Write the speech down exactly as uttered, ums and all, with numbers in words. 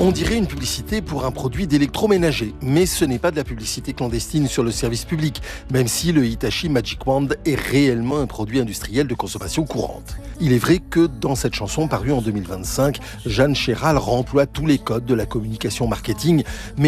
On dirait une publicité pour un produit d'électroménager, mais ce n'est pas de la publicité clandestine sur le service public, même si le Hitachi Magic Wand est réellement un produit industriel de consommation courante. Il est vrai que dans cette chanson parue en deux mille vingt-cinq, Jeanne Chéral remploie tous les codes de la communication marketing, mais